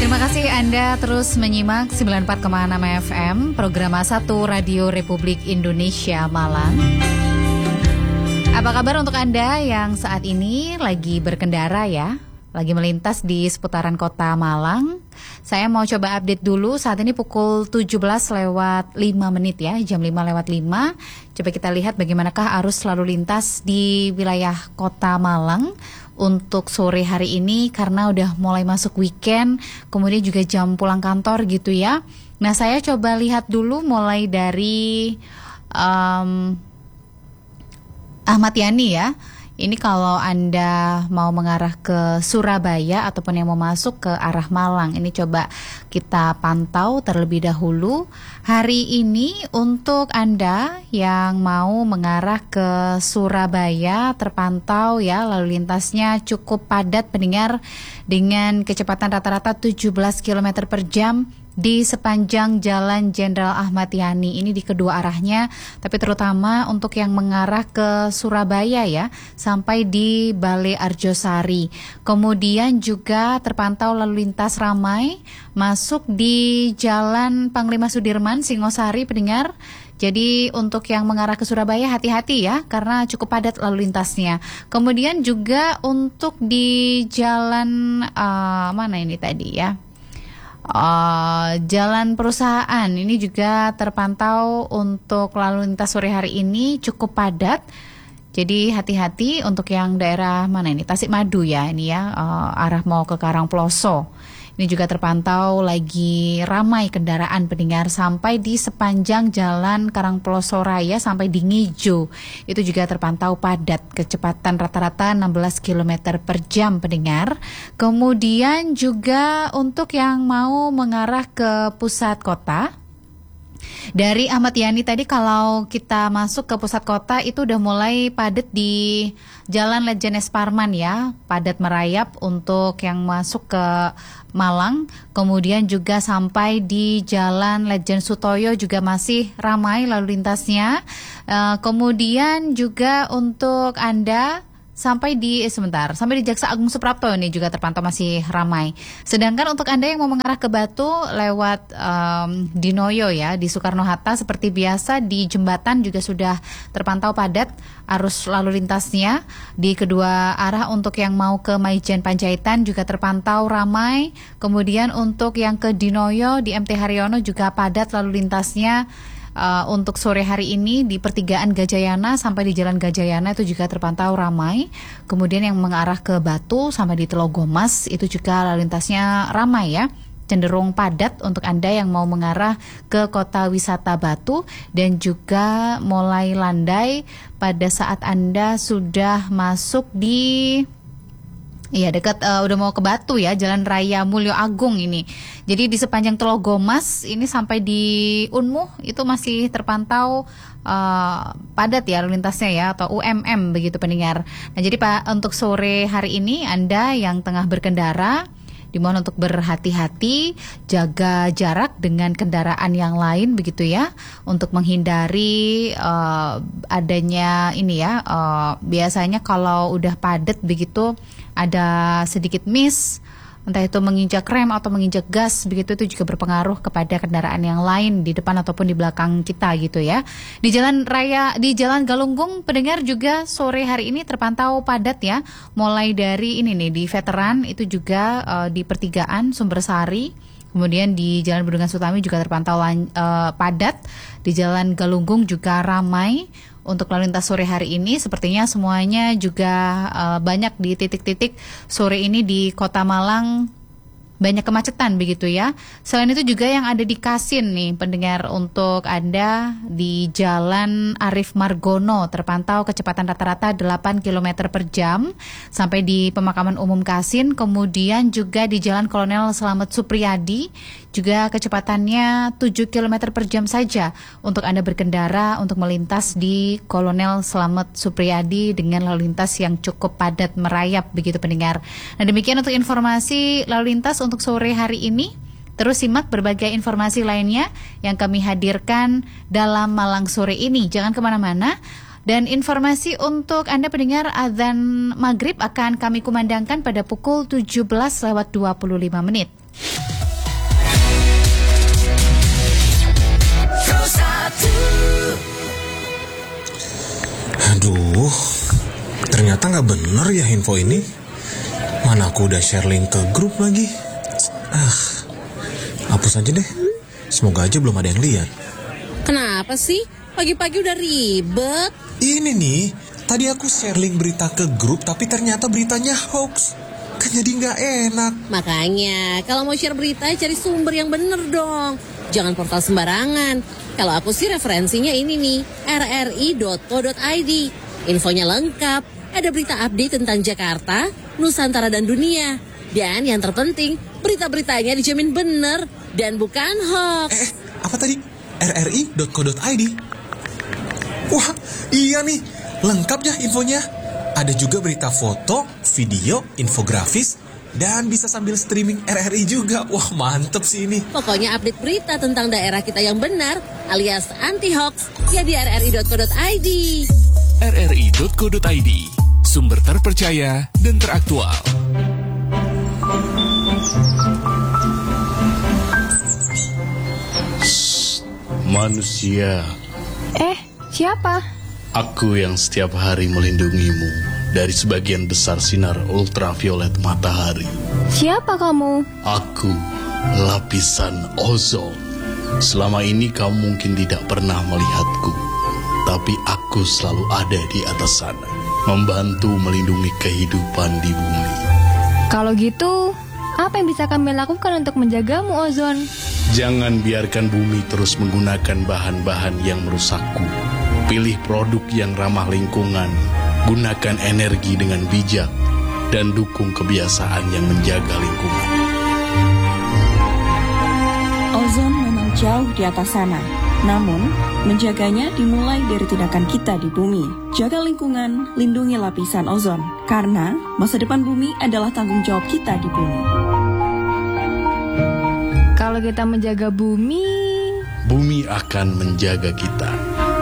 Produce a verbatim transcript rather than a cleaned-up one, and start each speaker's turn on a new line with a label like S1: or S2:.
S1: Terima kasih Anda terus menyimak sembilan puluh empat koma enam F M, program satu Radio Republik Indonesia Malang. Apa kabar untuk Anda yang saat ini lagi berkendara ya? Lagi melintas di seputaran kota Malang. Saya mau coba update dulu, saat ini pukul tujuh belas lewat lima menit ya, jam lima lewat lima. Coba kita lihat bagaimanakah arus lalu lintas di wilayah kota Malang untuk sore hari ini, karena udah mulai masuk weekend, kemudian juga jam pulang kantor gitu ya. Nah, saya coba lihat dulu mulai dari um, Ahmad Yani ya. Ini kalau Anda mau mengarah ke Surabaya ataupun yang mau masuk ke arah Malang, ini coba kita pantau terlebih dahulu. Hari ini untuk Anda yang mau mengarah ke Surabaya terpantau ya, lalu lintasnya cukup padat pendengar, dengan kecepatan rata-rata tujuh belas kilometer per jam di sepanjang Jalan Jenderal Ahmad Yani, ini di kedua arahnya, tapi terutama untuk yang mengarah ke Surabaya ya, sampai di Balai Arjosari. Kemudian juga terpantau lalu lintas ramai masuk di Jalan Panglima Sudirman, Singosari pendengar. Jadi untuk yang mengarah ke Surabaya hati-hati ya, karena cukup padat lalu lintasnya. Kemudian juga untuk di jalan uh, mana ini tadi ya, Uh, jalan perusahaan ini juga terpantau untuk lalu lintas sore hari ini cukup padat. Jadi hati-hati untuk yang daerah mana ini, Tasikmadu ya ini ya, uh, arah mau ke Karangploso. Ini juga terpantau lagi ramai kendaraan pendengar sampai di sepanjang Jalan Karangploso Raya sampai di Ngijo. Itu juga terpantau padat, kecepatan rata-rata enam belas kilometer per jam pendengar. Kemudian juga untuk yang mau mengarah ke pusat kota, dari Ahmad Yani tadi kalau kita masuk ke pusat kota itu udah mulai padat di Jalan Lejen S. Parman ya, padat merayap untuk yang masuk ke Malang. Kemudian juga sampai di Jalan Lejen Sutoyo juga masih ramai lalu lintasnya. Uh, kemudian juga untuk Anda sampai di eh, sebentar, sampai di Jaksa Agung Suprapto ini juga terpantau masih ramai. Sedangkan untuk Anda yang mau mengarah ke Batu lewat um, Dinoyo ya, di Soekarno-Hatta seperti biasa di jembatan juga sudah terpantau padat arus lalu lintasnya. Di kedua arah untuk yang mau ke Maijen Panjaitan juga terpantau ramai. Kemudian untuk yang ke Dinoyo di M T Haryono juga padat lalu lintasnya. Uh, untuk sore hari ini di pertigaan Gajayana sampai di Jalan Gajayana itu juga terpantau ramai. Kemudian yang mengarah ke Batu sampai di Telogomas itu juga lalu lintasnya ramai ya, cenderung padat untuk Anda yang mau mengarah ke kota wisata Batu, dan juga mulai landai pada saat Anda sudah masuk di Iya dekat uh, udah mau ke Batu ya, Jalan Raya Mulyo Agung ini. Jadi di sepanjang Telogomas ini sampai di Unmuh itu masih terpantau uh, padat ya lalu lintasnya ya, atau U M M begitu pendengar. Nah jadi Pak, untuk sore hari ini Anda yang tengah berkendara dimohon untuk berhati-hati, jaga jarak dengan kendaraan yang lain begitu ya, untuk menghindari uh, adanya ini ya, uh, biasanya kalau udah padat begitu ada sedikit miss, entah itu menginjak rem atau menginjak gas begitu, itu juga berpengaruh kepada kendaraan yang lain di depan ataupun di belakang kita gitu ya. Di jalan raya, di Jalan Galunggung pendengar juga sore hari ini terpantau padat ya, mulai dari ini nih di Veteran itu juga uh, di pertigaan Sumbersari. Kemudian di Jalan Bendungan Sutami juga terpantau uh, padat. Di Jalan Galunggung juga ramai. Untuk lalu lintas sore hari ini sepertinya semuanya juga uh, banyak di titik-titik sore ini di Kota Malang, banyak kemacetan begitu ya. Selain itu juga yang ada di Kasin nih pendengar, untuk Anda di Jalan Arif Margono terpantau kecepatan rata-rata delapan kilometer per jam sampai di Pemakaman Umum Kasin. Kemudian juga di Jalan Kolonel Selamat Supriyadi juga kecepatannya tujuh kilometer per jam saja untuk Anda berkendara untuk melintas di Kolonel Selamat Supriyadi dengan lalu lintas yang cukup padat merayap begitu pendengar. Nah demikian untuk informasi lalu lintas untuk sore hari ini. Terus simak berbagai informasi lainnya yang kami hadirkan dalam Malang sore ini. Jangan kemana-mana. Dan informasi untuk Anda pendengar, azan maghrib akan kami kumandangkan pada pukul tujuh belas lewat dua puluh lima menit.
S2: Aduh, ternyata gak bener ya info ini. Mana aku udah share link ke grup lagi. Ah, hapus aja deh. Semoga aja belum ada yang lihat.
S3: Kenapa sih? Pagi-pagi udah ribet.
S2: Ini nih, tadi aku share link berita ke grup, tapi ternyata beritanya hoax. Kan jadi gak enak.
S3: Makanya, kalau mau share berita, cari sumber yang bener dong. Jangan portal sembarangan. Kalau aku sih referensinya ini nih, r r i dot co dot i d. Infonya lengkap, ada berita update tentang Jakarta, Nusantara dan dunia. Dan yang terpenting, berita-beritanya dijamin bener dan bukan hoax.
S2: Eh, apa tadi? r r i dot co dot i d. Wah, iya nih, lengkap ya infonya. Ada juga berita foto, video, infografis, dan bisa sambil streaming R R I juga. Wah, mantep sih ini.
S3: Pokoknya update berita tentang daerah kita yang benar, alias anti-hoax, ya di r r i dot co dot i d.
S4: r r i dot co dot i d, sumber terpercaya dan teraktual.
S5: Shh, manusia.
S6: Eh, siapa?
S5: Aku yang setiap hari melindungimu dari sebagian besar sinar ultraviolet matahari.
S6: Siapa kamu?
S5: Aku, lapisan ozon. Selama ini kamu mungkin tidak pernah melihatku, tapi aku selalu ada di atas sana, membantu melindungi kehidupan di bumi.
S6: Kalau gitu, apa yang bisa kami lakukan untuk menjagamu, ozon?
S5: Jangan biarkan bumi terus menggunakan bahan-bahan yang merusakku. Pilih produk yang ramah lingkungan, gunakan energi dengan bijak, dan dukung kebiasaan yang menjaga lingkungan.
S7: Ozon memang jauh di atas sana, namun menjaganya dimulai dari tindakan kita di bumi. Jaga lingkungan, lindungi lapisan ozon, karena masa depan bumi adalah tanggung jawab kita di bumi.
S6: Kalau kita menjaga bumi,
S5: bumi akan menjaga kita.